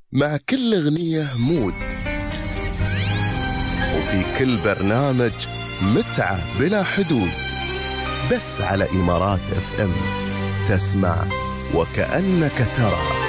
مع كل أغنية مود، وفي كل برنامج متعة بلا حدود. بس على إمارات FM تسمع وكأنك ترى.